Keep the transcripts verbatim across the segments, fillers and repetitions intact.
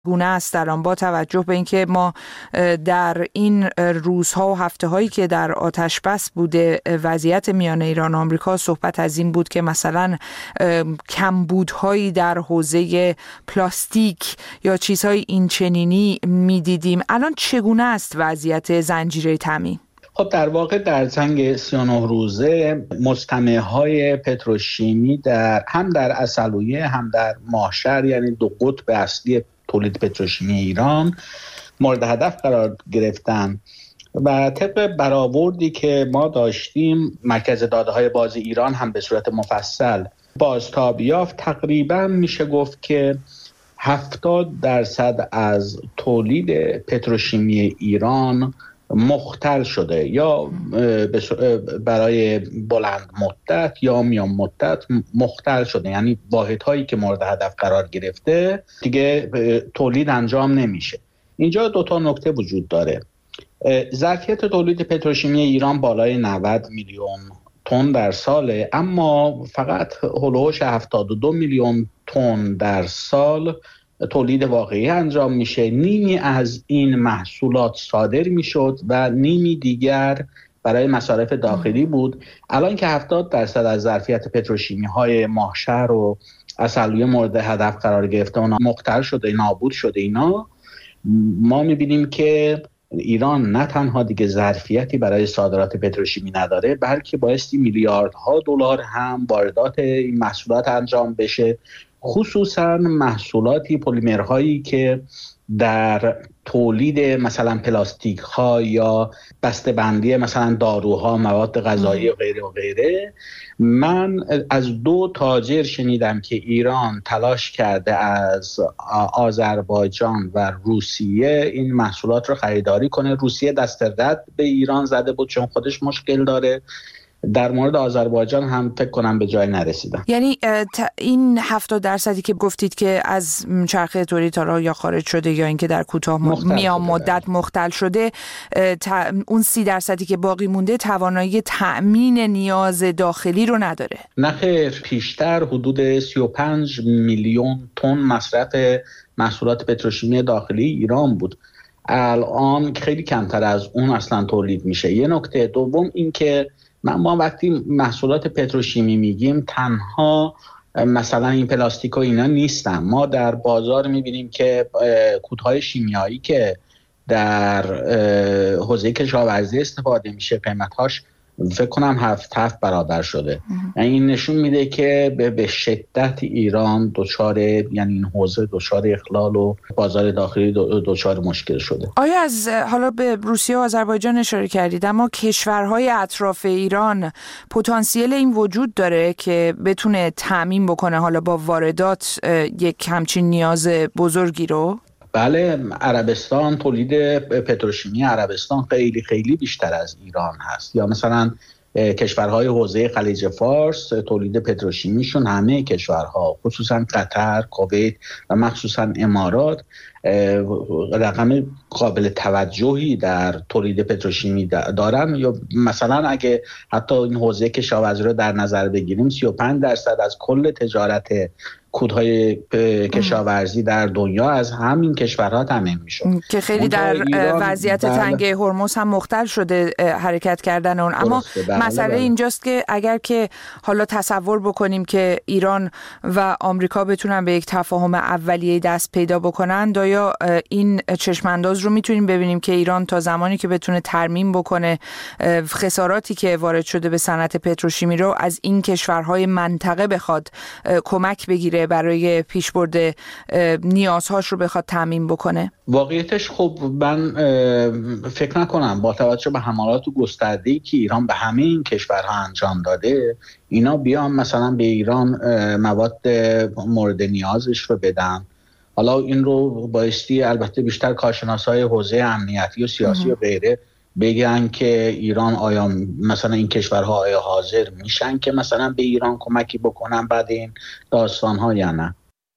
گونه است الان با توجه به اینکه ما در این روزها و هفته هایی که در آتش بس بوده وضعیت میان ایران و آمریکا، صحبت از این بود که مثلا کمبودهایی در حوزه پلاستیک یا چیزهای این چنینی میدیدیم. الان چگونه است وضعیت زنجیره تامین؟ خب در واقع در جنگ سی و نه روزه مصطنع‌های پتروشیمی در هم در عسلویه هم در ماهشهر، یعنی دو قطب اصلی تولید پتروشیمی ایران، مورد هدف قرار گرفتن و طبق برآوردی که ما داشتیم مرکز داده‌های باز ایران هم به صورت مفصل بازتاب یافت، تقریبا میشه گفت که هفتاد درصد از تولید پتروشیمی ایران مختل شده، یا برای بلند مدت یا میان مدت مختل شده، یعنی واحدهایی که مورد هدف قرار گرفته دیگه تولید انجام نمیشه. اینجا دو تا نکته وجود داره. ظرفیت تولید پتروشیمی ایران بالای نود میلیون تن در ساله، اما فقط هولوش هفتاد و دو میلیون تن در سال تولید واقعی انجام میشه. نیمی از این محصولات صادر میشد و نیمی دیگر برای مصارف داخلی بود. الان که هفتاد درصد از ظرفیت پتروشیمی های ماهشهر و عسلویه مورد هدف قرار گرفته و مختل شده، نابود شده، اینا ما میبینیم که ایران نه تنها دیگه ظرفیتی برای صادرات پتروشیمی نداره، بلکه بایستی میلیاردها دلار هم واردات این محصولات انجام بشه، خصوصا محصولاتی پلیمرهایی که در تولید مثلا پلاستیک ها یا بسته‌بندی مثلا داروها، مواد غذایی و غیره و غیره. من از دو تاجر شنیدم که ایران تلاش کرده از آذربایجان و روسیه این محصولات رو خریداری کنه. روسیه دست رد به ایران زده بود چون خودش مشکل داره. در مورد آذربایجان هم فکر کنم به جای نرسیدن. یعنی این هفتاد درصدی که گفتید که از چرخه تولید تا یا خارج شده یا اینکه در کوتاه میان مدت مختل شده، اون سی درصدی که باقی مونده توانایی تأمین نیاز داخلی رو نداره؟ نه خیر، پیشتر حدود سی و پنج میلیون تن مصرف محصولات پتروشیمی داخلی ایران بود. الان خیلی کمتر از اون اصلا تولید میشه. یه نکته دوم این که ما وقتی محصولات پتروشیمی میگیم تنها مثلا این پلاستیک و اینا نیستن. ما در بازار میبینیم که کودهای شیمیایی که در حوزه کشاورزی استفاده میشه قیمتاش فکر کنم هفت هفت برابر شده. یعنی این نشون میده که به شدت ایران دچار، یعنی این حوزه دچار اخلال و بازار داخلی دچار مشکل شده. آیا از حالا به روسیه و آذربایجان اشاره کردید، اما کشورهای اطراف ایران پتانسیل این وجود داره که بتونه تامین بکنه حالا با واردات یک همچین نیاز بزرگی رو؟ بله، عربستان، تولید پتروشیمی عربستان خیلی خیلی بیشتر از ایران هست. یا مثلا کشورهای حوزه خلیج فارس تولید پتروشیمیشون، همه کشورها خصوصا قطر، کویت و مخصوصا امارات رقم قابل توجهی در تولید پتروشیمی دارن. یا مثلا اگه حتی این حوزه کشاورزی رو در نظر بگیریم، سی و پنج درصد از کل تجارت کودهای کشاورزی در دنیا از همین کشورها تامین میشه که خیلی در وضعیت تنگ هرمز هم مختل شده حرکت کردن اون. اما بله مسئله بله. اینجاست که اگر که حالا تصور بکنیم که ایران و آمریکا بتونن به یک تفاهم اولیه دست پیدا بکنن، یا این چشمانداز رو میتونیم ببینیم که ایران تا زمانی که بتونه ترمیم بکنه خساراتی که وارد شده به صنعت پتروشیمی رو از این کشورهای منطقه بخواد کمک بگیره برای پیشبرد نیازهاش رو بخواد تامین بکنه؟ واقعیتش خب من فکر نکنم با توجه به حملات گسترده‌ای که ایران به همه این کشورها انجام داده، اینا بیان مثلا به ایران مواد مورد نیازش رو بدن. حالا این رو بایستی البته بیشتر کارشناسای حوزه امنیتی و سیاسی و غیره بگن که ایران آیا مثلا این کشورها آیا حاضر میشن که مثلا به ایران کمکی بکنن بعد این داستان‌ها یا نه.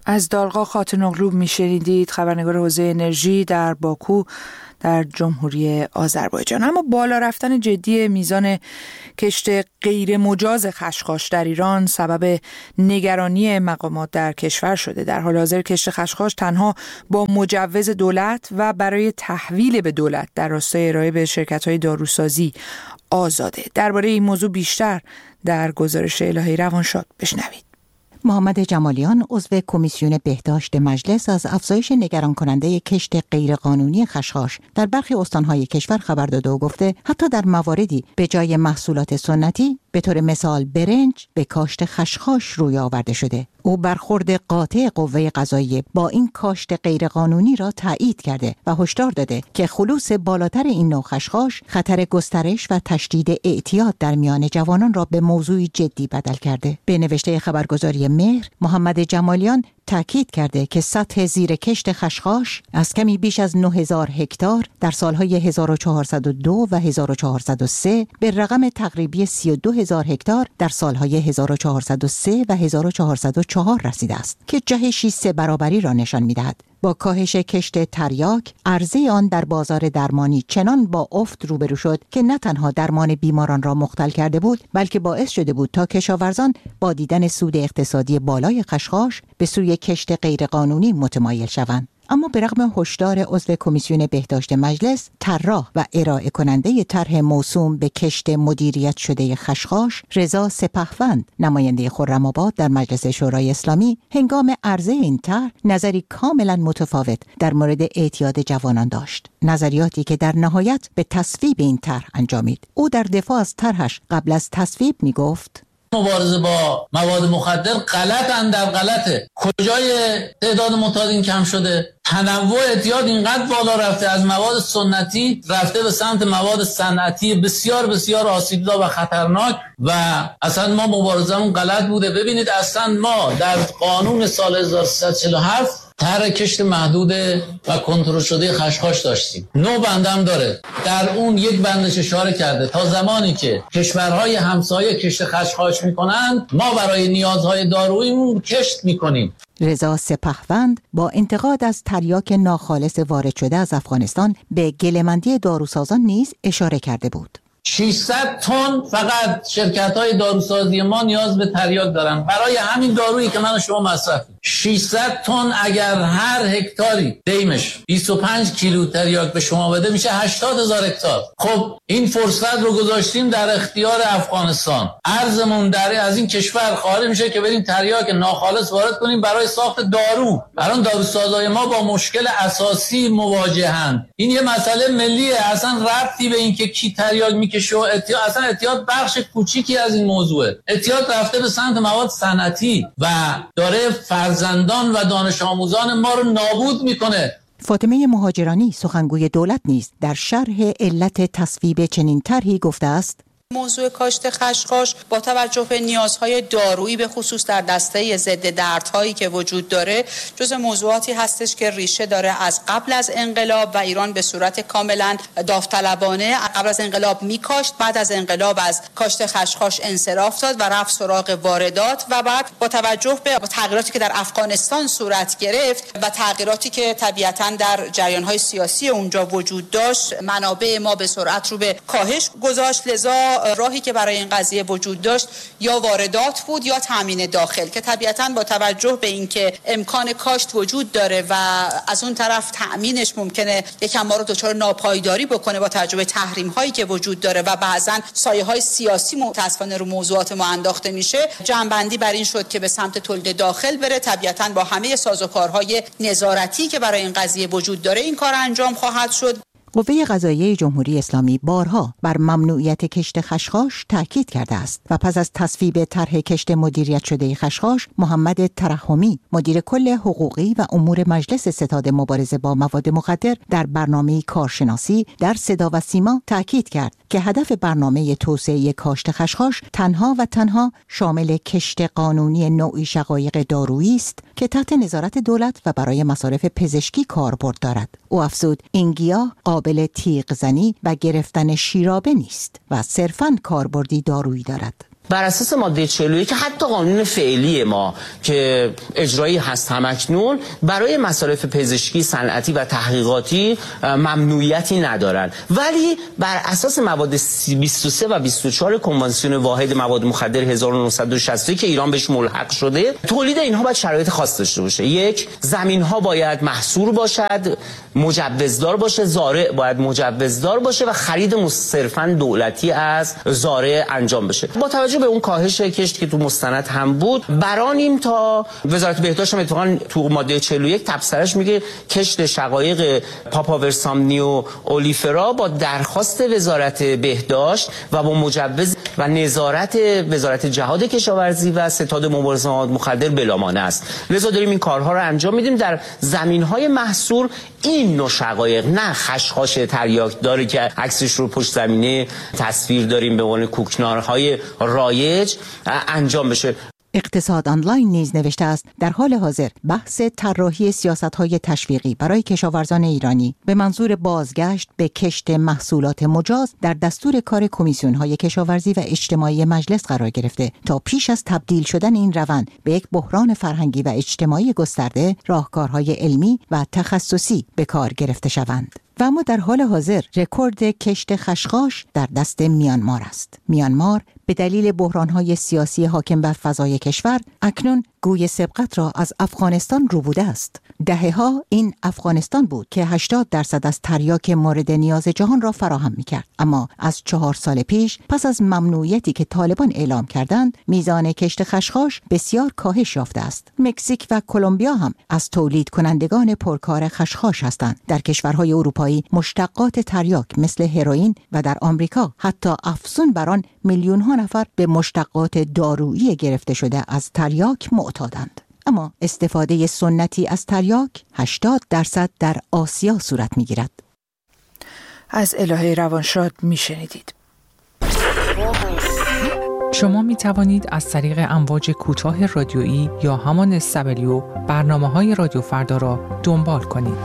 از دالغا خاتونوغلو میشنیدید، خبرنگار حوزه انرژی در باکو در جمهوری آذربایجان. اما بالا رفتن جدی میزان کشت غیر مجاز خشخاش در ایران سبب نگرانی مقامات در کشور شده. در حال حاضر کشت خشخاش تنها با مجوز دولت و برای تحویل به دولت در راستای ارائه به شرکت‌های داروسازی آزاده. درباره این موضوع بیشتر در گزارش الهی روانشاد بشنوید. محمد جمالیان عضو کمیسیون بهداشت مجلس از افزایش نگران کننده کشت غیرقانونی خشخاش در برخی استانهای کشور خبر داده و گفته حتی در مواردی به جای محصولات سنتی به طور مثال برنج به کاشت خشخاش روی آورده شده. او برخورد قاطع قوه قضاییه با این کاشت غیرقانونی را تایید کرده و هشدار داده که خلوص بالاتر این نوع خشخاش خطر گسترش و تشدید اعتیاد در میان جوانان را به موضوعی جدی بدل کرده. به نوشته خبرگزاری مهر، محمد جمالیان تاکید کرده که سطح زیر کشت خشخاش از کمی بیش از نه هزار هکتار در سالهای هزار و چهارصد و دو و هزار و چهارصد و سه به رقم تقریبی سی و دو هزار هکتار در سالهای هزار و چهارصد و سه و هزار و چهارصد و چهار رسیده است که جهشی سه برابری را نشان می‌دهد. با کاهش کشت تریاک، عرضه آن در بازار درمانی چنان با افت روبرو شد که نه تنها درمان بیماران را مختل کرده بود، بلکه باعث شده بود تا کشاورزان با دیدن سود اقتصادی بالای خشخاش به سوی کشت غیرقانونی متمایل شوند. اما به رغم هشدار عضو کمیسیون بهداشت مجلس، طراح و ارائه کننده طرح موسوم به کشت مدیریت شده خشخاش، رضا سپهوند، نماینده خرم‌آباد در مجلس شورای اسلامی، هنگام عرضه این طرح نظری کاملا متفاوت در مورد اعتیاد جوانان داشت. نظریاتی که در نهایت به تصویب این طرح انجامید. او در دفاع از طرحش قبل از تصویب می گفت: مبارزه با مواد مخدر غلط اندر غلطه. کجای تعداد معتادین کم شده؟ تنوع اعتیاد اینقدر بالا رفته، از مواد سنتی رفته به سمت مواد صنعتی بسیار بسیار آسیبزا و خطرناک و اصلا ما مبارزمون غلط بوده. ببینید اصلا ما در قانون سال هزار و سیصد و چهل و هفت طرح کشت محدود و کنترل شده خشخاش داشتیم. نو بندم داره. در اون یک بندش اشاره کرده تا زمانی که کشورهای همسایه کشت خشخاش میکنند ما برای نیازهای داروییمون کشت میکنیم. رضا سپهوند با انتقاد از تریاک ناخالص وارد شده از افغانستان به گله‌مندی داروسازان نیز اشاره کرده بود. ششصد تن فقط شرکت‌های داروسازی ما نیاز به تریاک دارن برای همین دارویی که من و شما مصرفیم. ششصد تن اگر هر هکتاری دیمش بیست و پنج کیلو تریاک به شما بده میشه هشتاد هزار هکتار. خب این فرصت رو گذاشتیم در اختیار افغانستان. ارزمون در از این کشور خارج میشه که بریم تریاک ناخالص وارد کنیم برای ساخت دارو. الان داروسازای ما با مشکل اساسی مواجهند. این یه مسئله ملیه، اصلا ربطی به این که کی تریاک میکشه و اعتیاد، اصلا اعتیاد بخش کوچیکی از این موضوعه. اعتیاد رفته به سمت مواد صنعتی و داره فرزندان و دانش آموزان ما رو نابود میکنه. فاطمه مهاجرانی سخنگوی دولت نیز در شرح علت تصویب چنین طرحی گفته است: موضوع کاشت خشخاش با توجه به نیازهای دارویی به خصوص در دسته ضد دردهایی که وجود داره جز موضوعاتی هستش که ریشه داره از قبل از انقلاب و ایران به صورت کاملا داوطلبانه قبل از انقلاب میکاشت، بعد از انقلاب از کاشت خشخاش انصراف داد و رفت سراغ واردات و بعد با توجه به تغییراتی که در افغانستان صورت گرفت و تغییراتی که طبیعتاً در جریان‌های سیاسی اونجا وجود داشت منابع ما به سرعت رو به کاهش گذاشت. لذا راهی که برای این قضیه وجود داشت یا واردات بود یا تامین داخل که طبیعتاً با توجه به اینکه امکان کاشت وجود داره و از اون طرف تامینش ممکنه یکم ما رو دچار ناپایداری بکنه با توجه به تحریم هایی که وجود داره و بعضاً سایه های سیاسی متأسفانه رو موضوعات ما انداخته میشه، جنبندی بر این شد که به سمت تولید داخل بره. طبیعتاً با همه سازوکارهای نظارتی که برای این قضیه وجود داره این کار انجام خواهد شد. قوه قضاییه جمهوری اسلامی بارها بر ممنوعیت کشت خشخاش تاکید کرده است و پس از تصویب طرح کشت مدیریت شده خشخاش، محمد ترحمی مدیر کل حقوقی و امور مجلس ستاد مبارزه با مواد مخدر در برنامه کارشناسی در صدا و سیما تاکید کرد که هدف برنامه توسعه کاشت خشخاش تنها و تنها شامل کشت قانونی نوعی شقایق دارویی است که تحت نظارت دولت و برای مصارف پزشکی کاربرد دارد. او افزود این گیاه قابل تیغ زنی و گرفتن شیرابه نیست و صرفاً کاربردی دارویی دارد. بر اساس ماده چهل و یک که حتی قانون فعلی ما که اجرایی هست همکنون برای مصارف پزشکی، صنعتی و تحقیقاتی ممنوعیتی ندارن، ولی بر اساس مواد بیست و سه و بیست و چهار کنوانسیون واحد مواد مخدر هزار و نهصد و شصت که ایران بهش ملحق شده، تولید اینها باید شرایط خاص داشته باشه. یک، زمین ها باید محصور باشد، مجوزدار باشه، زارع باید مجوزدار باشه و خرید صرفاً دولتی از زارع انجام بشه. با توجه به اون کاهش کشت که تو مستند هم بود، برانیم تا وزارت بهداشت هم اتفاقاً تو ماده چهل و یک تبصرهش میگه کشت شقایق پاپاورسامنی و اولیفرا با درخواست وزارت بهداشت و با مجوز و نظارت وزارت جهاد کشاورزی و ستاد مبارزه با مواد مخدر بلامانع است. لذا داریم این کارها رو انجام میدیم در زمین‌های محصور. این نوع شقایق، نه خشخاش تریاک‌داری که عکسش رو پشت زمینه تصویر داریم به عنوان کوکنارهای رایج، انجام بشه. اقتصاد آنلاین نیز نوشته است در حال حاضر بحث طراحی سیاست‌های تشویقی برای کشاورزان ایرانی به منظور بازگشت به کشت محصولات مجاز در دستور کار کمیسیون‌های کشاورزی و اجتماعی مجلس قرار گرفته تا پیش از تبدیل شدن این روند به یک بحران فرهنگی و اجتماعی گسترده، راهکارهای علمی و تخصصی به کار گرفته شوند. و اما در حال حاضر رکورد کشت خشخاش در دست میانمار است. میانمار به دلیل بحران‌های سیاسی حاکم بر فضای کشور اکنون گوی سبقت را از افغانستان روبوده است. دهه‌ها این افغانستان بود که هشتاد درصد از تریاک مورد نیاز جهان را فراهم می‌کرد، اما از چهار سال پیش پس از ممنوعیتی که طالبان اعلام کردند، میزان کشت خشخاش بسیار کاهش یافته است. مکزیک و کلمبیا هم از تولید کنندگان پرکار خشخاش هستند. در کشورهای اروپایی مشتقات تریاک مثل هروئین و در آمریکا حتی افزون بر آن میلیون‌ها نفر به مشتقات دارویی گرفته شده از تریاک معتادند. اما استفاده سنتی از تریاک هشتاد درصد در آسیا صورت می‌گیرد. از الهه روانشاد میشنیدید. شما می توانید از طریق امواج کوتاه رادیویی یا همان اس دبلیو برنامه‌های رادیو فردا را دنبال کنید.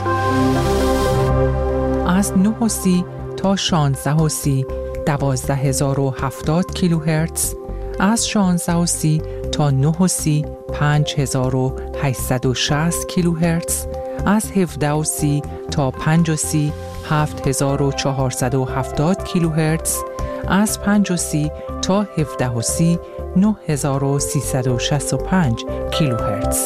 از نه و سی تا شانزده و سی دوازده هزار و هفتاد کیلوهرتز، از شانزده و سی تا نه و سی پنج هزار و هشتصد و شصت کیلوهرتز، از هفده و سی تا پنج و سی هفت هزار و چهارصد و هفتاد کیلوهرتز، از پنج و سی تا هفده و سی نه هزار و سیصد و شصت و پنج کیلوهرتز.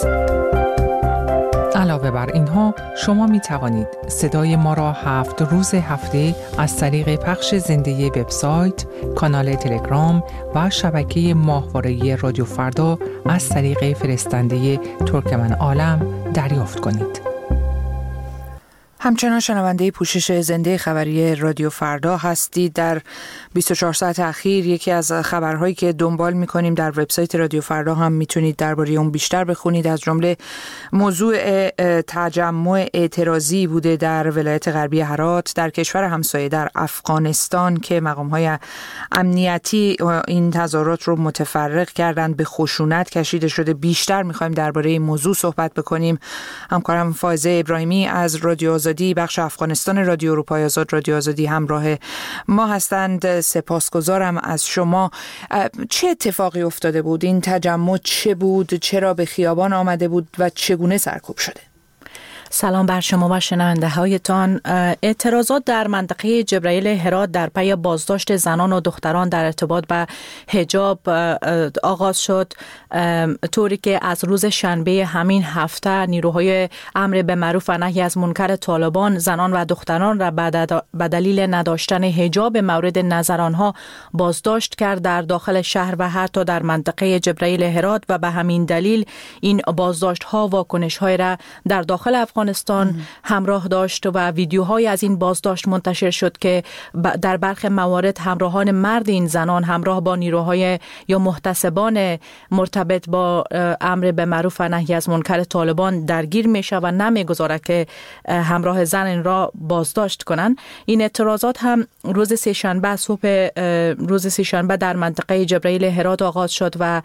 علاوه بر اینها شما می توانید صدای ما را هفت روز هفته از طریق پخش زنده وبسایت، کانال تلگرام و شبکه ماهواره‌ای رادیو فردا از طریق فرستنده ترکمن عالم دریافت کنید. همچنان شنونده پوشش زنده خبری رادیو فردا هستید. در بیست و چهار ساعت اخیر یکی از خبرهایی که دنبال می‌کنیم در وبسایت رادیو فردا هم میتونید درباره اون بیشتر بخونید. از جمله موضوع تجمع اعتراضی بوده در ولایت غربی هرات در کشور همسایه در افغانستان که مقام‌های امنیتی این تظاهرات رو متفرق کردند، به خشونت کشیده شده. بیشتر می‌خوایم درباره این موضوع صحبت بکنیم. همکارم فائزه ابراهیمی از رادیو آزادی بخش افغانستان رادیو اروپای آزاد رادیو آزادی همراه ما هستند. سپاسگزارم از شما. چه اتفاقی افتاده بود؟ این تجمع چه بود؟ چرا به خیابان آمده بود و چگونه سرکوب شده؟ سلام بر شما و شنونده هایتان. اعتراضات در منطقه جبرائیل هرات در پی بازداشت زنان و دختران در ارتباط به حجاب آغاز شد، طوری که از روز شنبه همین هفته نیروهای امر به معروف و نهی از منکر طالبان زنان و دختران را به دلیل نداشتن حجاب مورد نظر آنها بازداشت کرد در داخل شهر و حتی در منطقه جبرائیل هرات و به همین دلیل این بازداشت ها واکنش های را در داخل افغانستان همراه داشت و ویدیوهای از این بازداشت منتشر شد که در برخی موارد همراهان مرد این زنان همراه با نیروهای یا محتسبان مرتبط با امر به معروف و نهی از منکر طالبان درگیر میشه و نمیگذاره که همراه زن این را بازداشت کنن. این اعتراضات هم روز سه‌شنبه صبح روز سه‌شنبه در منطقه جبرائیل هرات آغاز شد و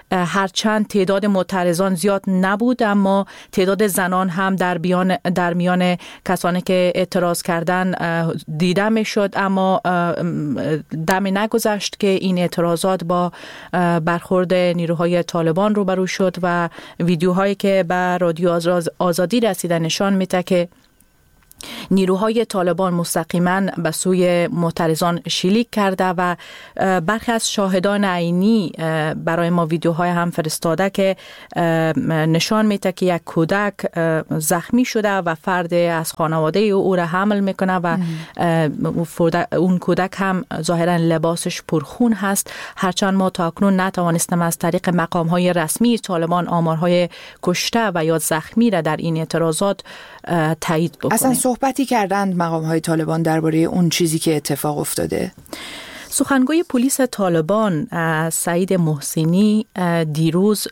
هرچند تعداد معترضان زیاد نبود، اما تعداد زنان هم در بیان در میان کسانی که اعتراض کردن دیده میشد. اما دمی نگذشت که این اعتراضات با برخورد نیروهای طالبان روبرو شد و ویدیوهایی که به رادیو آزادی رسیده نشان میده که نیروهای طالبان مستقیما به سوی معترضان شلیک کرده و برخی از شاهدان عینی برای ما ویدیوهای هم فرستاده که نشان میده که یک کودک زخمی شده و فرد از خانواده او را حمل میکنه و اون کودک هم ظاهرا لباسش پرخون هست. هرچند ما تا اکنون نتوانستم از طریق مقامهای رسمی طالبان آمارهای کشته و یا زخمی را در این اعتراضات تایید بکنیم. اصلا صحبتی کردند مقام‌های طالبان درباره اون چیزی که اتفاق افتاده؟ سخنگوی پلیس طالبان سعید محسنی دیروز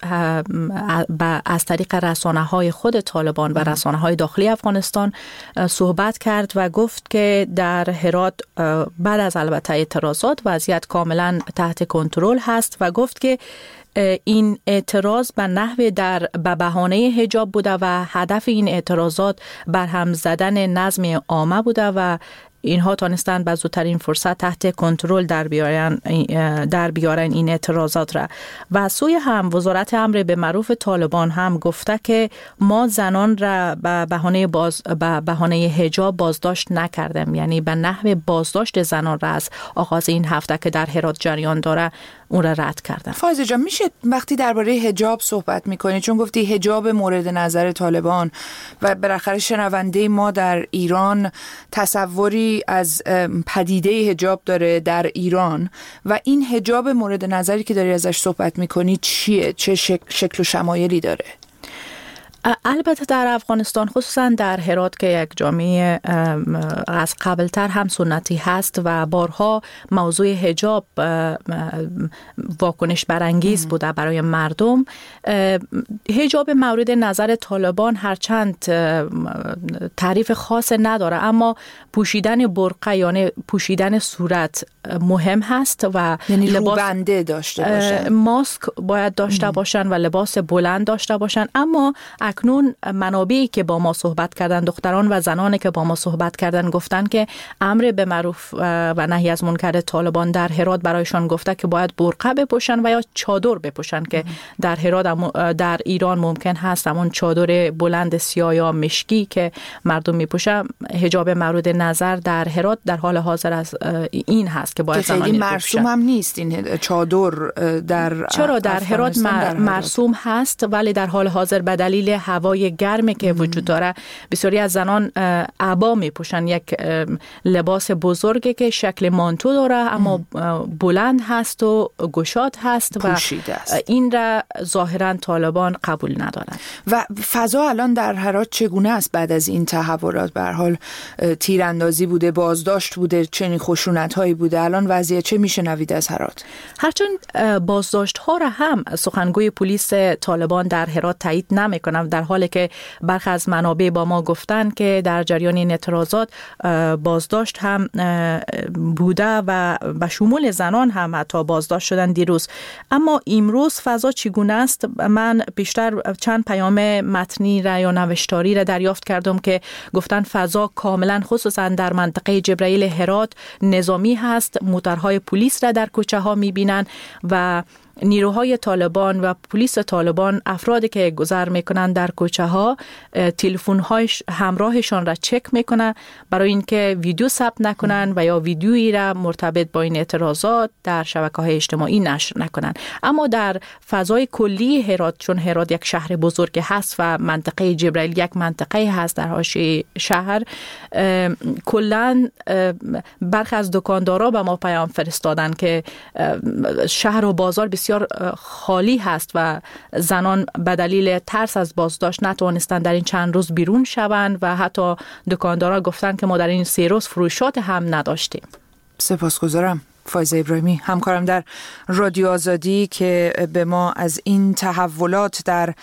از طریق رسانه‌های خود طالبان و رسانه‌های داخلی افغانستان صحبت کرد و گفت که در هرات بعد از البته اعتراضات وضعیت کاملا تحت کنترل هست و گفت که این اعتراض به نحو در به بهانه حجاب بوده و هدف این اعتراضات برهم زدن نظم عامه بوده و اینها تانستند به زودترین فرصت تحت کنترل در بیارن در بیارن این اعتراضات را. و سوی هم وزارت امر به معروف طالبان هم گفته که ما زنان را به بهانه باز به بهانه حجاب بازداشت نکردیم، یعنی به نحو بازداشت زنان را از آغاز این هفته که در هرات جریان داره اون را رد کردن. فایزه جان، میشه وقتی درباره حجاب صحبت میکنی، چون گفتی حجاب مورد نظر طالبان و بالاخره شنونده ما در ایران تصوری از پدیده حجاب داره در ایران و این حجاب مورد نظری که داری ازش صحبت میکنی چیه؟ چه شکل و شمایلی داره؟ البته در افغانستان خصوصا در هرات که یک جامعه از قبلتر هم سنتی هست و بارها موضوع حجاب واکنش برانگیز بوده برای مردم، حجاب مورد نظر طالبان هرچند تعریف خاص نداره اما پوشیدن برقع یعنی پوشیدن صورت مهم هست و یعنی روبنده داشته باشن، ماسک باید داشته باشن و لباس بلند داشته باشن. اما اکنون منابعی که با ما صحبت کردن، دختران و زنانی که با ما صحبت کردن گفتن که امر به معروف و نهی از منکر طالبان در هرات برایشان گفته که باید برقع بپوشن و یا چادر بپوشن که در هرات در ایران ممکن هست همون چادر بلند سیاه یا مشکی که مردم میپوشن. حجاب مورد نظر در هرات در حال حاضر از این هست که باید زنان خیلی مرسوم هم نیست این چادر در چرا در هرات مرسوم هست، ولی در حال حاضر به دلیل هوای گرمی که وجود داره بسیاری از زنان عبا میپوشن، یک لباس بزرگی که شکل مانتو داره اما بلند هست و گشاد هست و این را ظاهرا طالبان قبول ندارن. و فضا الان در هرات چگونه است بعد از این تحولات؟ به هر حال تیراندازی بوده، بازداشت بوده، چنین خشونت هایی بوده، الان وضعیت چه میشه نوید از هرات؟ هرچند بازداشت ها را هم سخنگوی پلیس طالبان در هرات تایید نمیکنه، در حالی که برخی از منابع با ما گفتن که در جریان این اعتراضات بازداشت هم بوده و به شمول زنان هم حتی بازداشت شدن دیروز. اما امروز فضا چگونه است؟ من بیشتر چند پیام متنی را یا نوشتاری را دریافت کردم که گفتن فضا کاملا خصوصا در منطقه جبرائیل هرات نظامی هست، موتورهای پلیس را در کوچه ها میبینن و نیروهای طالبان و پلیس طالبان افرادی که گذر میکنن در کوچه ها تلفن های همراهشان را چک میکنن برای اینکه ویدیو ثبت نکنن و یا ویدیویی را مرتبط با این اعتراضات در شبکه‌های اجتماعی نشر نکنن. اما در فضای کلی هرات، چون هرات یک شهر بزرگ هست و منطقه جبرائیل یک منطقه هست در حاشیه شهر، کلا برخی از دکاندارا به ما پیام فرستادن که شهر و بازار بسیار خالی هست و زنان به دلیل ترس از بازداشت نتوانستند در این چند روز بیرون شوند و حتی دکاندارا گفتن که ما در این سه روز فروشات هم نداشتیم. سپاسگزارم. فایزه ابراهیمی همکارم در رادیو آزادی که به ما از این تحولات در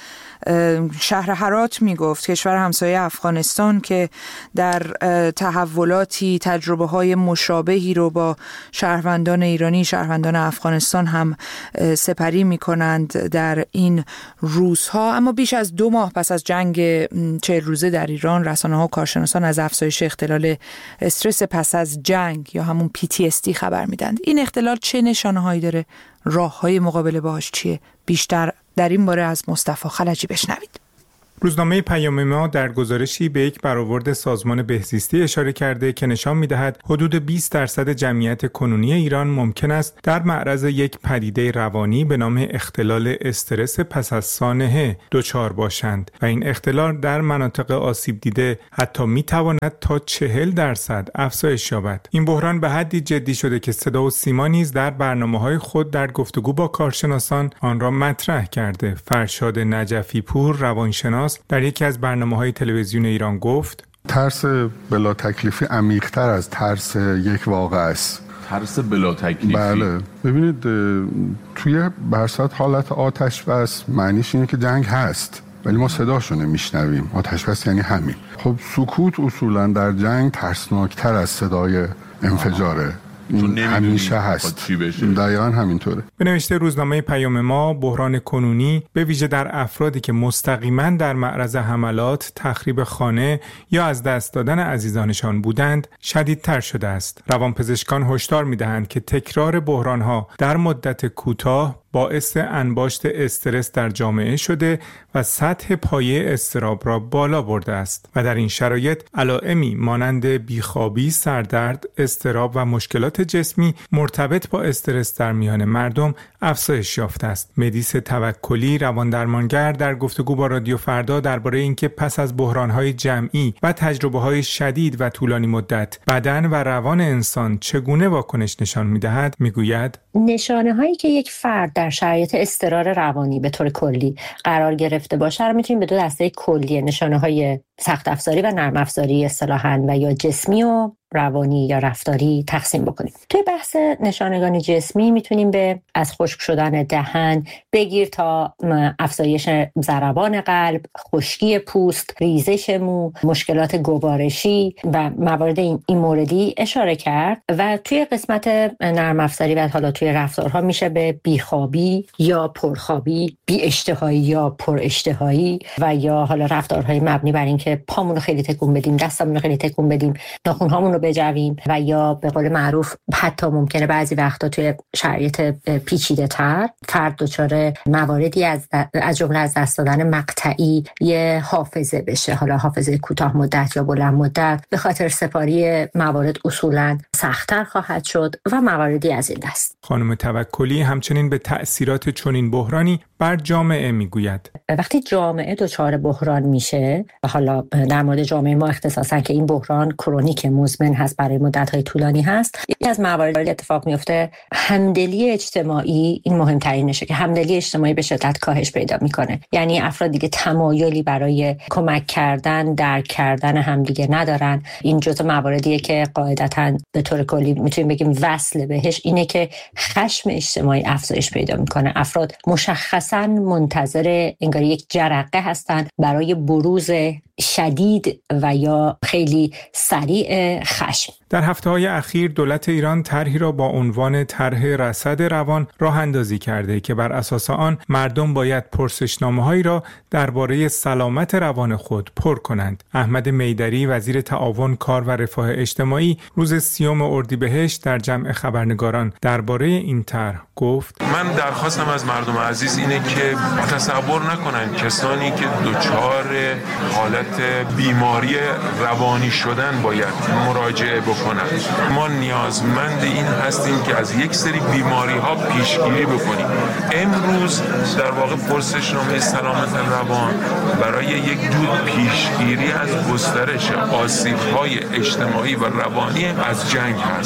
شهر هرات میگفت، کشور همسایه افغانستان که در تحولاتی تجربه های مشابهی رو با شهروندان ایرانی، شهروندان افغانستان هم سپری میکنند در این روزها. اما بیش از دو ماه پس از جنگ چهل روزه در ایران، رسانه ها و کارشناسان از افزایش اختلال استرس پس از جنگ یا همون پی تی اس دی خبر میدن. این اختلال چه نشانه هایی داره؟ راه های مقابله باهاش چیه؟ بیشتر در این باره از مصطفی خلجی بشنوید. روزنامه پیام ما در گزارشی به یک برآورد سازمان بهزیستی اشاره کرده که نشان می‌دهد حدود بیست درصد جمعیت کنونی ایران ممکن است در معرض یک پدیده روانی به نام اختلال استرس پس از سانحه دچار باشند و این اختلال در مناطق آسیب دیده حتی می‌تواند تا چهل درصد افزایش یابد. این بحران به حدی جدی شده که صدا و سیما نیز در برنامه‌های خود در گفتگو با کارشناسان آن را مطرح کرده. فرشاد نجفی پور روانشناس در یکی از برنامه‌های تلویزیون ایران گفت: ترس بلا تکلیفی عمیق‌تر از ترس یک واقعه است. ترس بلا تکلیفی؟ بله. ببینید توی برصد حالت آتش بس معنیش اینه که جنگ هست ولی ما صداشو نمیشنویم. آتش بس یعنی همین. خب سکوت اصولا در جنگ ترسناکتر از صدای انفجاره. این همیشه هست. دقیقاً همینطوره. به نوشته روزنامه پیام ما، بحران کنونی به ویژه در افرادی که مستقیما در معرض حملات، تخریب خانه یا از دست دادن عزیزانشان بودند شدیدتر شده است. روانپزشکان هشدار می‌دهند که تکرار بحران‌ها در مدت کوتاه باعث انباشت استرس در جامعه شده و سطح پایه اضطراب را بالا برده است و در این شرایط علائمی مانند بیخوابی، سردرد، اضطراب و مشکلات جسمی مرتبط با استرس در میان مردم افزایش یافته است. مدیس توکلی، رواندرمانگر، در گفتگو با رادیو فردا درباره اینکه پس از بحران‌های جمعی و تجربه‌های شدید و طولانی مدت بدن و روان انسان چگونه واکنش نشان می‌دهد می‌گوید: نشانه‌هایی که یک فرد در شرایط اضطرار روانی به طور کلی قرار گرفته باشه رو می‌تونیم به دو دسته کلی نشانه‌های سخت افزاری و نرم افزاری اصطلاحاً و یا جسمی و روانی یا رفتاری تقسیم بکنیم. توی بحث نشانگان جسمی میتونیم به از خشک شدن دهن بگیر تا افزایش ضربان قلب، خشکی پوست، ریزش مو، مشکلات گوارشی و موارد این, این موردی اشاره کرد و توی قسمت نرم افزاری و حالا توی رفتارها میشه به بیخوابی یا پرخوابی، بی اشتهایی یا پر اشتهایی و یا حالا رفتارهای مبنی بر اینکه پامون رو خیلی تکون بدیم، دستمون رو خیلی تکون بدیم، ناخن‌هامون رو بجویم و یا به قول معروف حتی ممکنه بعضی وقتا توی شرایط پیچیده تر فرد دچار مواردی از از جمله از دست دادن مقطعی یه حافظه بشه، حالا حافظه کوتاه مدت یا بلند مدت، به خاطر سپاری موارد اصولاً سخت‌تر خواهد شد و مواردی از این دست. خانم توکلی همچنین به تأثیرات چنین بحرانی بر جامعه میگوید: وقتی جامعه دچار بحران میشه و حالا در مورد جامعه ما اختصاصا که این بحران کرونیک مزمن هست، برای مدت‌های طولانی هست، یکی از مواردی اتفاق میفته همدلی اجتماعی، این مهمترینشه که همدلی اجتماعی به شدت کاهش پیدا میکنه. یعنی افراد دیگه تمایلی برای کمک کردن، درک کردن همدیگه ندارن. این جزء مواردیه که قاعدتاً به طور کلی میتونیم بگیم وصل بهش اینه که خشم اجتماعی افزایش پیدا میکنه. افراد مشخصاً منتظر انگار یک جرقه هستن برای بروز شدید و یا خیلی سریع خشم. در هفته‌های اخیر دولت ایران طرحی را با عنوان طرح رصد روان راه اندازی کرده که بر اساس آن مردم باید پرسشنامه‌هایی را درباره سلامت روان خود پر کنند. احمد میدری وزیر تعاون، کار و رفاه اجتماعی روز سیوم اردیبهشت در جمع خبرنگاران درباره این طرح گفت: من درخواستم از مردم عزیز اینه که تصور نکنن کسانی که دچار حالت بیماری روانی شدن باید مراجعه بکنن. ما نیازمند این هستیم که از یک سری بیماری ها پیشگیری بکنیم. امروز در واقع پرسشنامه سلامت روان برای یک جور پیشگیری از گسترش آسیب های اجتماعی و روانی از جنگ هست.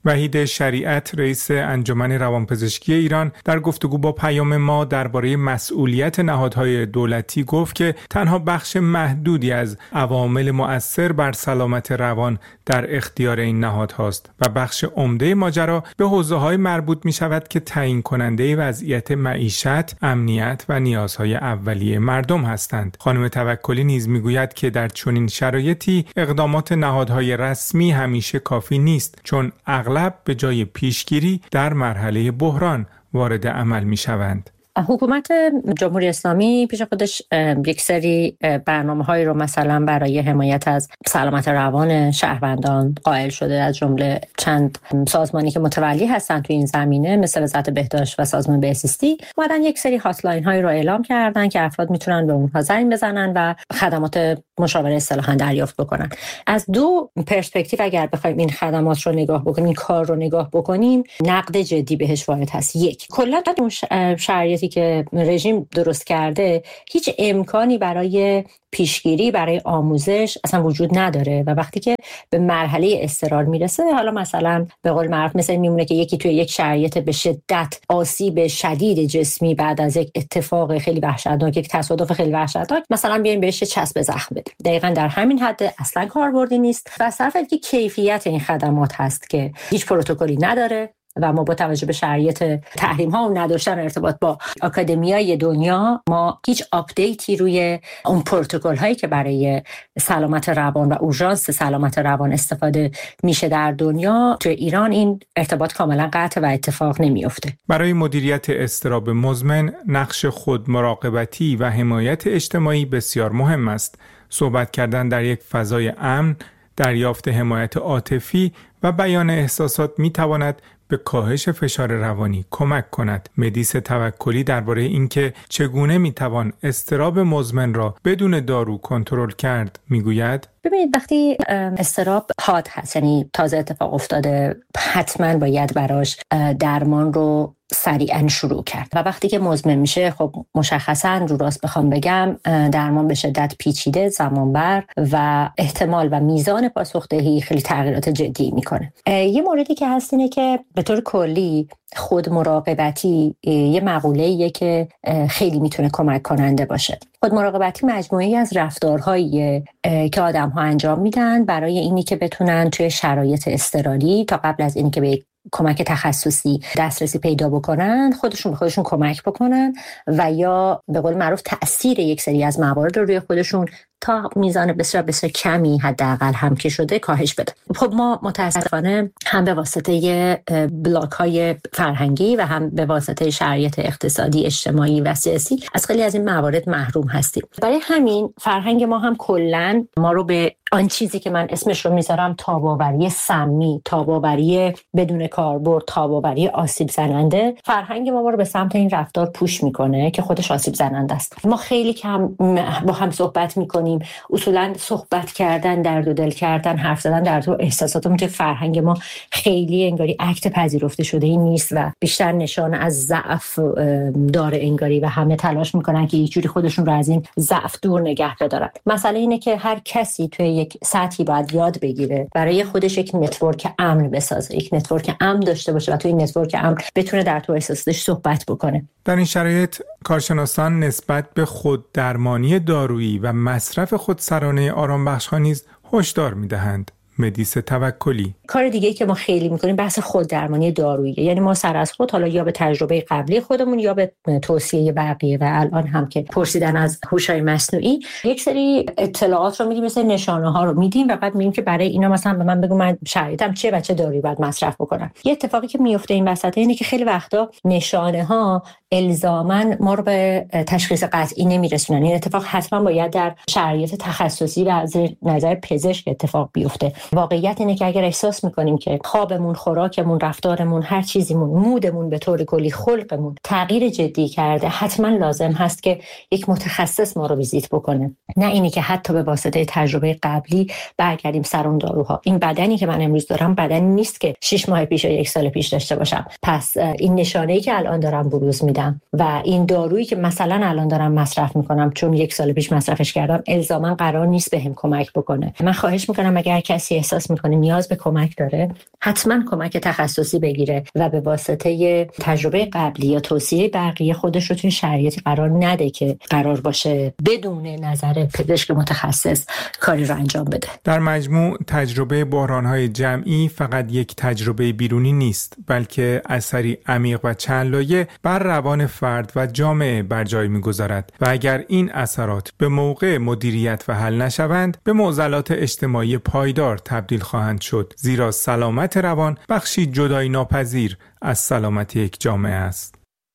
وحید شریعت رئیس انجمن روانپزشکی ایران در گفتگو با پیام ما درباره مسئولیت نهادهای دولتی گفت که تنها بخش محدودی از عوامل مؤثر بر سلامت روان در اختیار این نهادهاست و بخش عمده ماجرا به حوزه‌های مربوط می‌شود که تعیین کننده وضعیت معیشت، امنیت و نیازهای اولیه مردم هستند. خانم توکلی نیز می‌گوید که در چنین شرایطی اقدامات نهادهای رسمی همیشه کافی نیست، چون اغلب به جای پیشگیری در مرحله بحران وارد عمل می‌شوند. حکومت جمهوری اسلامی پیش خودش یک سری برنامه‌هایی رو مثلا برای حمایت از سلامت روان شهروندان قائل شده، از جمله چند سازمانی که متولی هستن تو این زمینه مثل وزارت بهداشت و سازمان بهزیستی اومدن یک سری هاتلاین هایی رو اعلام کردن که افراد میتونن به اونها زنگ بزنن و خدمات مشاوره اصطلاحاً دریافت بکنن. از دو پرسپکتیو اگر بخوایم این خدمات رو نگاه بکنیم، این کار رو نگاه بکنیم، نقد جدی بهش وارد هست. یک، کلا اون شرایطی که رژیم درست کرده هیچ امکانی برای پیشگیری، برای آموزش اصلا وجود نداره و وقتی که به مرحله اضطرار میرسه، حالا مثلا به قول معروف مثلا میمونه که یکی توی یک شرایط به شدت آسیب شدید جسمی بعد از یک اتفاق خیلی وحشتناک، یک تصادف خیلی وحشتناک، مثلا بیایم بهش چسب زخم بدیم. دقیقاً در همین حد اصلا کاربردی نیست و از طرف دیگه کیفیت این خدمات هست که هیچ پروتکلی نداره و ما با توجه به شرایط تحریم ها و نداشتن ارتباط با آکادمیای دنیا، ما هیچ آپدیتی روی اون پروتکل هایی که برای سلامت روان و اورژانس سلامت روان استفاده میشه در دنیا، تو ایران این ارتباط کاملا قطع و اتفاق نمیفته. برای مدیریت اضطراب مزمن نقش خود مراقبتی و حمایت اجتماعی بسیار مهم است. صحبت کردن در یک فضای امن، دریافت حمایت عاطفی و بیان احساسات میتواند به کاهش فشار روانی کمک کند. مدیس توکلی درباره اینکه چگونه میتوان اضطراب مزمن را بدون دارو کنترل کرد میگوید: ببینید، وقتی اضطراب حاد هست، یعنی تازه اتفاق افتاده، حتما باید براش درمان رو سریعا شروع کرد و وقتی که مزمن میشه، خب مشخصا رو راست بخوام بگم درمان به شدت پیچیده، زمانبر و احتمال و میزان پاسخدهی خیلی تغییرات جدی میکنه. یه موردی که هست اینه که به طور کلی خود مراقبتی یه مقوله‌ایه که خیلی میتونه کمک کننده باشه. خود مراقبتی مجموعه‌ای از رفتارهایی که آدم‌ها انجام میدن برای اینی که بتونن توی شرایط اضطراری تا قبل از اینی که به کمک تخصصی دسترسی پیدا بکنن، خودشون به خودشون کمک بکنن و یا به قول معروف تأثیر یک سری از موارد رو روی خودشون تا میزان بسیار بسیار کمی حداقل هم که شده کاهش بده. خب ما متاسفانه هم به واسطه بلاک های فرهنگی و هم به واسطه شرایط اقتصادی، اجتماعی و سیاسی از خیلی از این موارد محروم هستیم. برای همین فرهنگ ما هم کلاً ما رو به آن چیزی که من اسمش رو میذارم تاباوری سمی، تاباوری بدون کاربرد، تاباوری آسیب زننده، فرهنگ ما ما رو به سمت این رفتار پوش میکنه که خودش آسیب زننده است. ما خیلی کم با هم صحبت میکنیم، اصولا صحبت کردن، درد و دل کردن، حرف زدن در تو احساساتمون که فرهنگ ما خیلی انگاری اکت پذیرفته شده ای نیست و بیشتر نشان از ضعف داره انگاری و همه تلاش میکنن که یه جوری خودشون رو از این ضعف دور نگه بدارن. مسئله اینه که هر کسی توی یک سطحی باید یاد بگیره برای خودش یک نتورک امن بسازه، یک نتورک امن داشته باشه و توی این نتورک امن بتونه در تو احساساتش صحبت بکنه. در این شرایط کارشناسان نسبت به خود درمانی دارویی و مصرف خودسرانه آرامبخش‌ها نیز هشدار می‌دهند. مدیس توکلی: کار دیگه‌ای که ما خیلی می‌کنیم بحث خود درمانی داروییه، یعنی ما سر از خود، حالا یا به تجربه قبلی خودمون یا به توصیه بقیه و الان هم که پرسیدن از هوش‌های مصنوعی، یک سری اطلاعات رو میدیم، مثل نشانه‌ها رو میدیم و بعد میگیم که برای اینا مثلا به من بگو من شرایطم چیه و چه دارویی باید مصرف بکنم. یه اتفاقی که میفته این وسط اینه که خیلی وقتا نشانه‌ها الزاماً ما رو به تشخیص قطعی نمیرسونن. این اتفاق حتما باید در شرایط تخصصی و از نظر پزشک اتفاق بیفته. واقعیت اینه که اگر احساس میکنیم که خوابمون، خوراکمون، رفتارمون، هر چیزیمون، مودمون به طور کلی، خلقمون تغییر جدی کرده، حتما لازم هست که یک متخصص ما رو ویزیت بکنه، نه اینی که حتی به واسطه تجربه قبلی برگردیم سر اون داروها. این بدنی که من امروز دارم بدنی نیست که شش ماه پیش یا یک سال پیش داشته باشم. پس این نشانه‌ای که الان دارم بروز میده میدم و این دارویی که مثلا الان دارم مصرف میکنم چون یک سال پیش مصرفش کردم الزاما قرار نیست بهم کمک بکنه. من خواهش میکنم اگر کسی احساس میکنه نیاز به کمک داره حتما کمک تخصصی بگیره و به واسطه تجربه قبلی یا توصیه بقیه خودش رو توی شرایطی قرار نده که قرار باشه بدون نظر پزشک متخصص کاری رو انجام بده. در مجموع تجربه بحران‌های جمعی فقط یک تجربه بیرونی نیست، بلکه اثری عمیق و چند لایه بر روان فرد و جامعه بر جای می‌گذارد و اگر این اثرات به موقع مدیریت و حل نشوند به معضلات اجتماعی پایدار تبدیل خواهند شد، زیرا سلامت روان بخشی جدایی ناپذیر از سلامت یک جامعه است.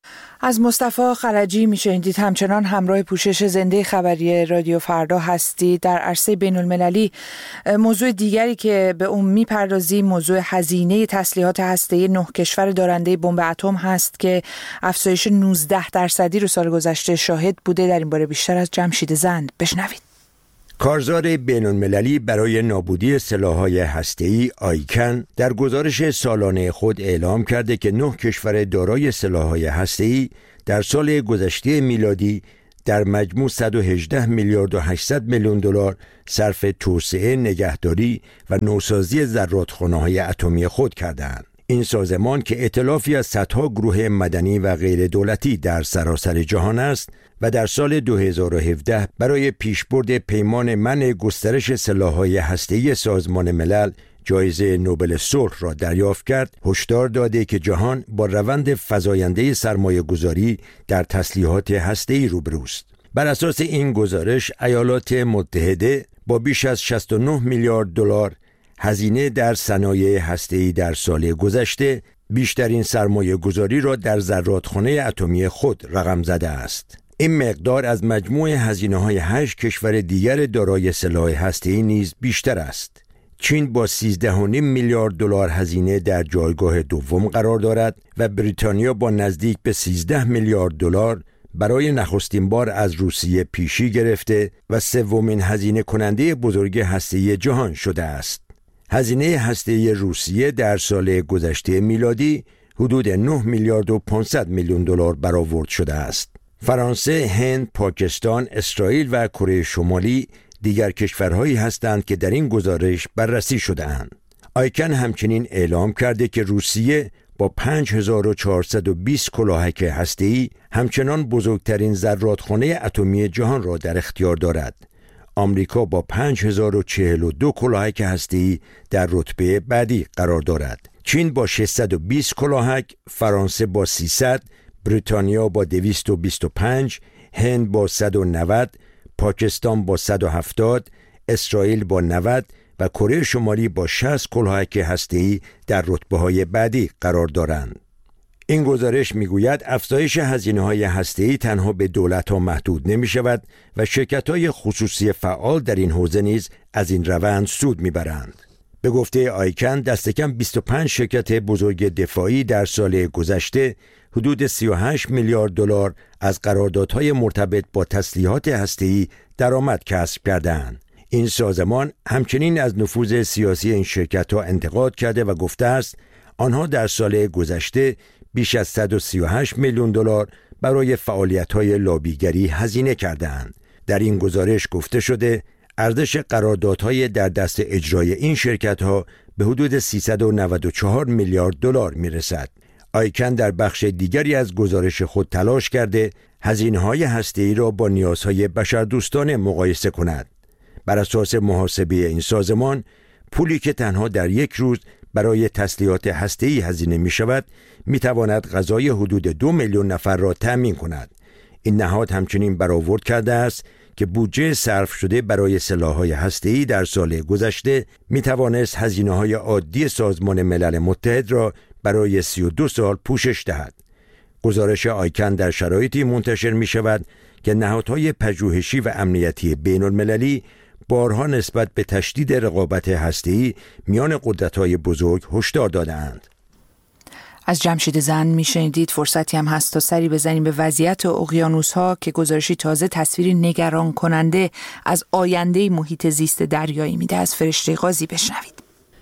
از مصطفی خلجی میشنیدید. همچنان همراه پوشش زنده خبری رادیو فردا هستید. در عرصه بین المللی موضوع دیگری که به اون میپردازیم موضوع هزینه تسلیحات هسته‌ای نه کشور دارنده بمب اتم هست که افزایش نوزده درصدی رو سال گذشته شاهد بوده. در این باره بیشتر از جمشید زند بشنوید. کارزار بین‌المللی برای نابودی سلاح‌های هسته‌ای آیکن در گزارش سالانه خود اعلام کرده که نه کشور دارای سلاح‌های هسته‌ای در سال گذشته میلادی در مجموع صد و هجده میلیارد و هشتصد میلیون دلار صرف توسعه، نگهداری و نوسازی زرادخانه‌های اتمی خود کردند. این سازمان که ائتلافی از صدها گروه مدنی و غیر دولتی در سراسر جهان است و در سال دو هزار و هفده برای پیشبرد پیمان منع گسترش سلاح‌های هسته‌ای سازمان ملل جایزه نوبل صلح را دریافت کرد، هشدار داده که جهان با روند فزاینده سرمایه‌گذاری در تسلیحات هسته‌ای روبروست. بر اساس این گزارش ایالات متحده با بیش از شصت و نه میلیارد دلار هزینه در صنایع هسته‌ای در سال گذشته بیشترین سرمایه گذاری را در زرادخانه اتمی خود رقم زده است. این مقدار از مجموع هزینه‌های هشت کشور دیگر دارای سلاح هسته‌ای نیز بیشتر است. چین با سیزده و نیم میلیارد دلار هزینه در جایگاه دوم قرار دارد و بریتانیا با نزدیک به سیزده میلیارد دلار برای نخستین بار از روسیه پیشی گرفته و سومین هزینه کننده بزرگ هسته‌ای جهان شده است. هزینه هسته‌ای روسیه در سال گذشته میلادی حدود نه میلیارد و پانصد میلیون دلار برآورد شده است. فرانسه، هند، پاکستان، اسرائیل و کره شمالی دیگر کشورهایی هستند که در این گزارش بررسی شده‌اند. آیکن همچنین اعلام کرده که روسیه با پنج هزار و چهارصد و بیست کلاهک هسته‌ای همچنان بزرگترین زرادخانه اتمی جهان را در اختیار دارد. آمریکا با پنج هزار و چهل و دو کلاهک هسته‌ای در رتبه بعدی قرار دارد. چین با ششصد و بیست کلاهک، فرانسه با سیصد، بریتانیا با دویست و بیست و پنج، هند با صد و نود، پاکستان با صد و هفتاد، اسرائیل با نود و کره شمالی با شصت کلاهک هسته‌ای در رتبه‌های بعدی قرار دارند. این گزارش میگوید افزایش هزینه‌های هسته‌ای تنها به دولت‌ها محدود نمی‌شود و شرکت‌های خصوصی فعال در این حوزه نیز از این روند سود می‌برند. به گفته آیکن دست کم بیست و پنج شرکت بزرگ دفاعی در سال گذشته حدود سی و هشت میلیارد دلار از قراردادهای مرتبط با تسلیحات هسته‌ای درآمد کسب کردند. این سازمان همچنین از نفوذ سیاسی این شرکت‌ها انتقاد کرده و گفته است آنها در سال گذشته بیش از صد و سی و هشت میلیون دلار برای فعالیت‌های لابیگری هزینه کردند. در این گزارش گفته شده ارزش قراردادهای در دست اجرای این شرکت‌ها به حدود سیصد و نود و چهار میلیارد دلار میرسد. آیکن در بخش دیگری از گزارش خود تلاش کرده هزینه‌های هسته‌ای را با نیازهای بشردوستانه مقایسه کند. بر اساس محاسبه این سازمان پولی که تنها در یک روز برای تسلیحات هسته‌ای هزینه می شود می تواند غذای حدود دو میلیون نفر را تأمین کند. این نهاد همچنین برآورد کرده است که بودجه صرف شده برای سلاح‌های هسته‌ای در سال گذشته می توانست هزینه‌های عادی سازمان ملل متحد را برای سی و دو سال پوشش دهد. گزارش آیکن در شرایطی منتشر می شود که نهادهای پژوهشی و امنیتی بین المللی بارها نسبت به تشدید رقابت هسته‌ای میان قدرت‌های بزرگ هشدار داده‌اند. از جمشید زند میشنیدید. فرصتی هم هست تا سری بزنیم به وضعیت اقیانوس‌ها که گزارشی تازه تصویری نگران کننده از آینده محیط زیست دریایی میده. از فرشته غازی بشنوید.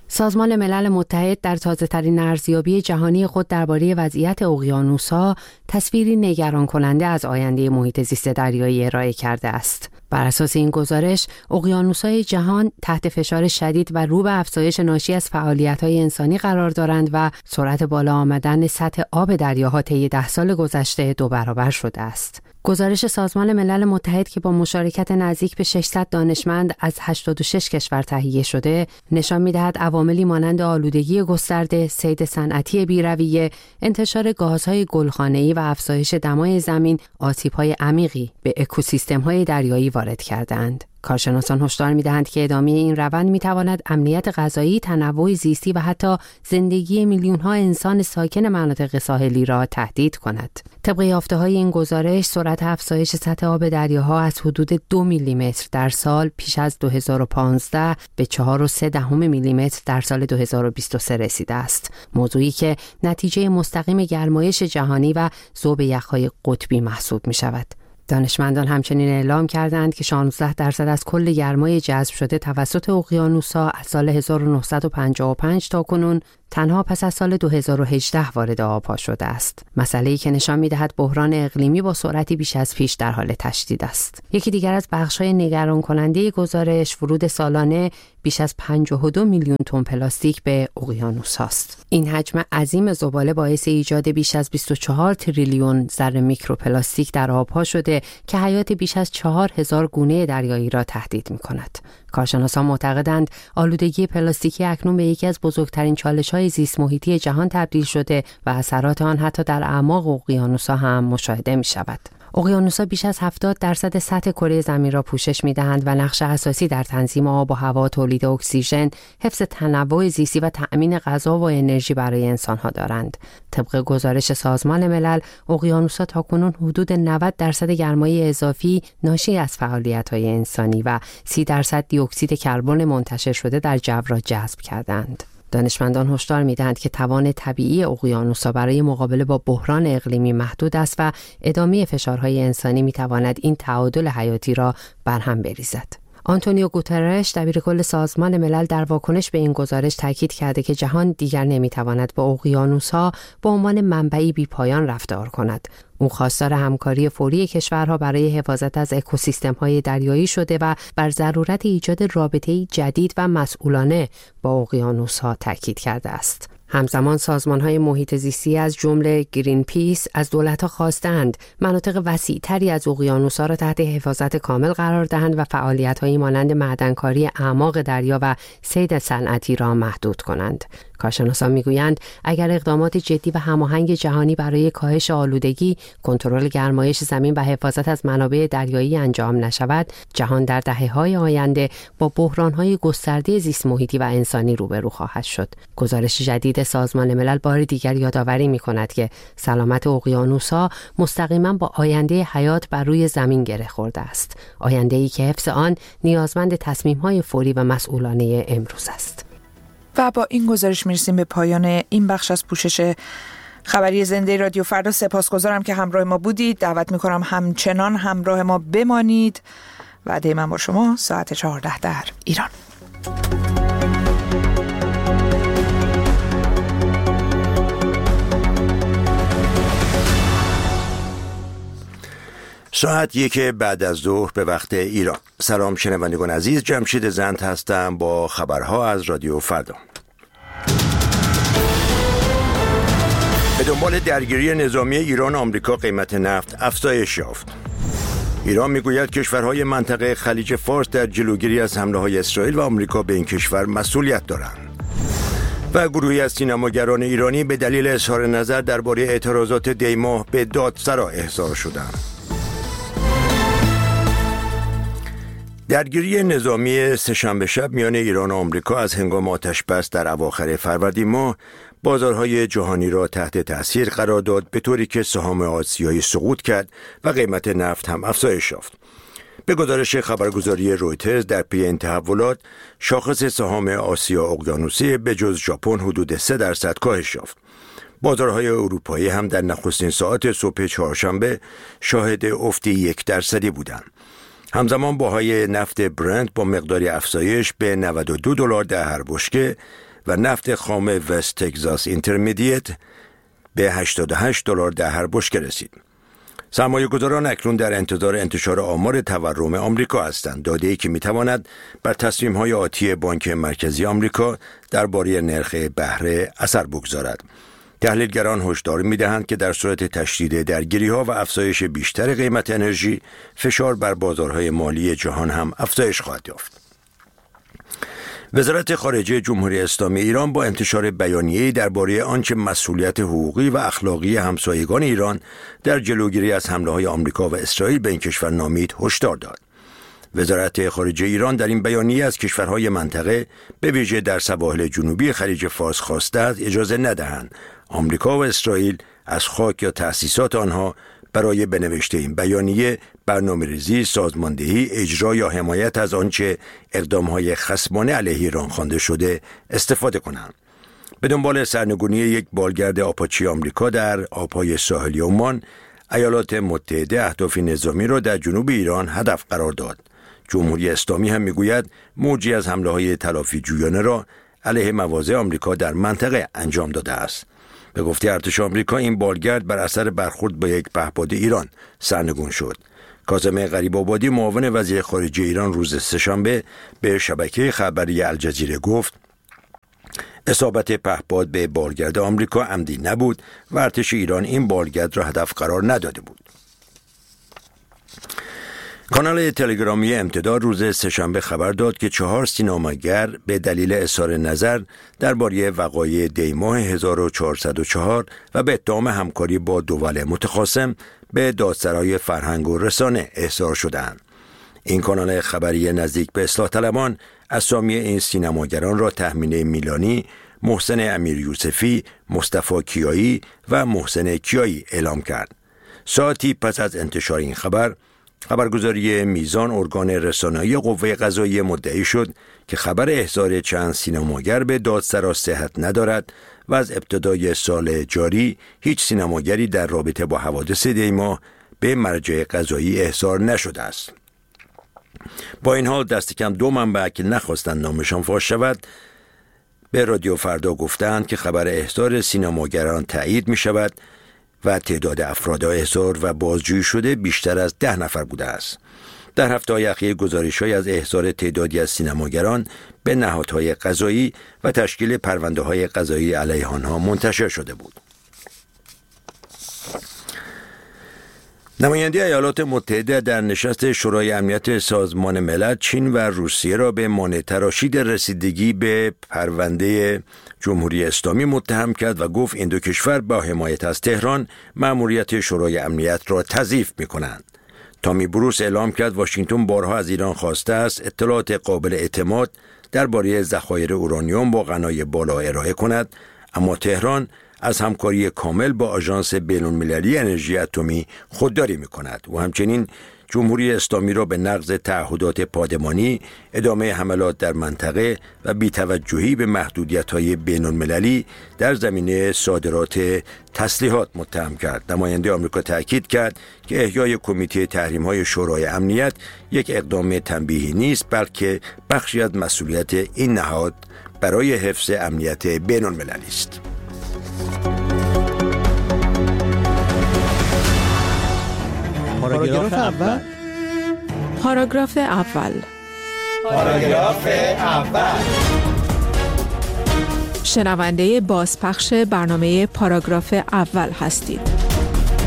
سازمان ملل متحد در تازه‌ترین ارزیابی جهانی خود درباره وضعیت اقیانوس‌ها تصویری نگران کننده از آینده محیط زیست دریایی ارائه کرده است. بر اساس این گزارش، اقیانوس‌های جهان تحت فشار شدید و رو به افزایش ناشی از فعالیت‌های انسانی قرار دارند و سرعت بالا آمدن سطح آب دریاها طی ده سال گذشته دو برابر شده است. گزارش سازمان ملل متحد که با مشارکت نزدیک به ششصد دانشمند از هشتاد و شش کشور تهیه شده، نشان می‌دهد عواملی مانند آلودگی گسترده، صید صنعتی بی‌رویه، انتشار گازهای گلخانه‌ای و افزایش دمای زمین آسیب‌های عمیقی به اکوسیستم‌های دریایی وارد کردند. کارشناسان هشدار می‌دهند که ادامه این روند می‌تواند امنیت غذایی، تنوع زیستی و حتی زندگی میلیون‌ها انسان ساکن مناطق ساحلی را تهدید کند. طبق یافته‌های این گزارش، سرعت افزایش سطح آب دریاها از حدود دو میلیمتر در سال پیش از دو هزار و پانزده به چهار و سه دهم میلیمتر در سال دو هزار و بیست و سه رسیده است. موضوعی که نتیجه مستقیم گرمایش جهانی و ذوب یخ‌های قطبی محسوب می‌شود. دانشمندان همچنین اعلام کردند که شانزده درصد از کل گرمای جذب شده توسط اقیانوس‌ها از سال هزار و نهصد و پنجاه و پنج تا کنون تنها پس از سال دو هزار و هجده وارد آب‌ها شده است. مسئله‌ای که نشان می‌دهد بحران اقلیمی با سرعتی بیش از پیش در حال تشدید است. یکی دیگر از بخش‌های نگران کننده گزارش ورود سالانه بیش از پنجاه و دو میلیون تن پلاستیک به اقیانوس‌ها است. این حجم عظیم زباله باعث ایجاد بیش از بیست و چهار تریلیون ذره میکروپلاستیک در آب‌ها شده که حیات بیش از چهار هزار گونه دریایی را تهدید می‌کند. کارشناسان معتقدند آلودگی پلاستیکی اکنون به یکی از بزرگترین چالش‌های زیست محیطی جهان تبدیل شده و اثرات آن حتی در اعماق اقیانوس‌ها هم مشاهده می‌شود. اقیانوس‌ها بیش از هفتاد درصد سطح کره زمین را پوشش می‌دهند و نقش اساسی در تنظیم آب و هوا، تولید اکسیژن، حفظ تنوع زیستی و تأمین غذا و انرژی برای انسان‌ها دارند. طبق گزارش سازمان ملل، اقیانوس‌ها تاکنون حدود نود درصد گرمای اضافی ناشی از فعالیت‌های انسانی و سی درصد دی اکسید کربن منتشر شده در جو را جذب کردند. دانشمندان هشدار می‌دهند که توان طبیعی اقیانوس‌ها برای مقابله با بحران اقلیمی محدود است و ادامه فشارهای انسانی می‌تواند این تعادل حیاتی را برهم بریزد. آنتونیو گوترش، دبیرکل سازمان ملل، در واکنش به این گزارش تاکید کرده که جهان دیگر نمی‌تواند با اقیانوس‌ها به عنوان منبعی بی‌پایان رفتار کند. او خواستار همکاری فوری کشورها برای حفاظت از اکوسیستم‌های دریایی شده و بر ضرورت ایجاد رابطه‌ای جدید و مسئولانه با اقیانوس‌ها تاکید کرده است. همزمان سازمان‌های محیط زیستی از جمله گرین پیس از دولت‌ها خواستند مناطق وسیع‌تری از اقیانوس‌ها را تحت حفاظت کامل قرار دهند و فعالیت‌هایی مانند معدنکاری اعماق دریا و صید صنعتی را محدود کنند. کارشناسان میگویند اگر اقدامات جدی و هماهنگ جهانی برای کاهش آلودگی، کنترل گرمایش زمین و حفاظت از منابع دریایی انجام نشود، جهان در دهه‌های آینده با بحران‌های گسترده زیست محیطی و انسانی روبرو خواهد شد. گزارش جدید سازمان ملل بار دیگر یادآوری می‌کند که سلامت اقیانوس‌ها مستقیما با آینده حیات بر روی زمین گره خورده است. آینده‌ای که حفظ آن نیازمند تصمیم‌های فوری و مسئولانه امروز است. و با این گزارش میرسیم به پایان این بخش از پوشش خبری زنده رادیو فردا. سپاسگزارم که همراه ما بودید. دعوت میکنم همچنان همراه ما بمانید. وعده من با شما ساعت چهارده در ایران. ساعت یک بعد از ظهر به وقت ایران. سلام شنوندگان عزیز، جمشید زند هستم با خبرها از رادیو فردا. به دنبال درگیری نظامی ایران آمریکا قیمت نفت افزایش یافت. ایران میگوید کشورهای منطقه خلیج فارس در جلوگیری از حمله‌های اسرائیل و آمریکا به این کشور مسئولیت دارند. و گروهی از سینماگران ایرانی به دلیل اظهار نظر درباره اعتراضات دیماه به دادسرا احضار شدند. درگیری نظامی سه‌شنبه شب میان ایران و آمریکا از هنگام آتش‌بس در اواخر فروردین ماه بازارهای جهانی را تحت تأثیر قرار داد، به طوری که سهام آسیایی سقوط کرد و قیمت نفت هم افزایش یافت. به گزارش خبرگزاری رویترز، در پی این تحولات شاخص سهام آسیا اقیانوسی به جز ژاپن حدود سه درصد کاهش یافت. بازارهای اروپایی هم در نخستین ساعات صبح چهارشنبه شاهد افت یک درصدی بودند. همزمان باهای نفت برنت با مقداری افزایش به نود و دو دلار در هر بشکه و نفت خام وست تگزاس اینترمدیت به هشتاد و هشت دلار در هر بشکه رسید. سرمایه گذاران اکنون در انتظار انتشار آمار تورم آمریکا هستند، داده‌ای که می‌تواند بر تصمیم‌های آتی بانک مرکزی آمریکا درباره نرخ بهره اثر بگذارد. تحلیلگران هشدار می‌دهند که در صورت تشدید درگیری‌ها و افزایش بیشتر قیمت انرژی، فشار بر بازارهای مالی جهان هم افزایش خواهد یافت. وزارت خارجه جمهوری اسلامی ایران با انتشار بیانیه‌ای درباره آنچه مسئولیت حقوقی و اخلاقی همسایگان ایران در جلوگیری از حمله‌های آمریکا و اسرائیل به این کشور نامید هشدار داد. وزارت خارجه ایران در این بیانیه از کشورهای منطقه به ویژه در سواحل جنوبی خلیج فارس خواسته است اجازه ندهند آمریکا و اسرائیل از خاک یا تأسیسات آنها برای بنوشته این بیانیه، برنامه‌ریزی، سازماندهی، اجرا یا حمایت از آنچه اقدام‌های خصمانه علیه ایران خوانده شده استفاده کنند. به دنبال سرنگونی یک بالگرد آپاچی آمریکا در آب‌های ساحلی عمان، ایالات متحده اهداف نظامی را در جنوب ایران هدف قرار داد. جمهوری اسلامی هم میگوید موجی از حمله‌های تلافی جویانه را علیه مواضع آمریکا در منطقه انجام داده است. به گفته ارتش آمریکا این بالگرد بر اثر برخورد با یک پهپاد ایران سرنگون شد. کاظم غریب‌آبادی معاون وزیر خارجه ایران روز سه‌شنبه به شبکه خبری الجزیره گفت اصابت پهپاد به بالگرد آمریکا عمدی نبود و ارتش ایران این بالگرد را هدف قرار نداده بود. کانال تلگرامی امتداد روز سه‌شنبه خبر داد که چهار سینماگر به دلیل اظهار نظر درباره وقایع دی‌ماه هزار و چهارصد و چهار و به اتهام همکاری با دول متخاصم به دادسرای فرهنگ و رسانه احضار شدند. این کانال خبری نزدیک به اصلاح طلبان اسامی این سینماگران را تهمینه میلانی، محسن امیر یوسفی، مصطفی کیایی و محسن کیایی اعلام کرد. ساعتی پس از انتشار این خبر، خبرگزاری میزان ارگان رسانه‌ای قوه قضاییه مدعی شد که خبر احضار چند سینماگر به دادسرا صحت ندارد و از ابتدای سال جاری هیچ سینماگری در رابطه با حوادث دی‌ماه به مرجع قضایی احضار نشده است. با این حال دست کم دو منبع که نخواستند نامشان فاش شود به رادیو فردا گفتند که خبر احضار سینماگران تایید می شود و تعداد افراد احضار و بازجویی شده بیشتر از ده نفر بوده است. در هفته‌های اخیر گزارش‌هایی از احضار تعدادی از سینماگران به نهادهای قضایی و تشکیل پرونده‌های قضایی علیه آنها منتشر شده بود. نماینده ایالات متحده در نشست شورای امنیت سازمان ملل چین و روسیه را به مانع تراشی در رسیدگی به پرونده جمهوری اسلامی متهم کرد و گفت این دو کشور با حمایت از تهران مأموریت شورای امنیت را تضعیف می‌کنند. تامی بروس اعلام کرد واشنگتن بارها از ایران خواسته است اطلاعات قابل اعتماد درباره ذخایر اورانیوم با غنای بالا ارائه کند، اما تهران از همکاری کامل با آژانس بین‌المللی انرژی اتمی خودداری می‌کند و همچنین جمهوری اسلامی را به نقض تعهدات پادمانی، ادامه حملات در منطقه و بی‌توجهی به محدودیت‌های بین‌المللی در زمینه صادرات تسلیحات متهم کرد. نماینده آمریکا تأکید کرد که احیای کمیته تحریم‌های شورای امنیت یک اقدام تنبیهی نیست، بلکه بخشی از مسئولیت این نهاد برای حفظ امنیت بین‌المللی است. پاراگراف اول پاراگراف اول پاراگراف اول شنونده بازپخش برنامه پاراگراف اول هستید.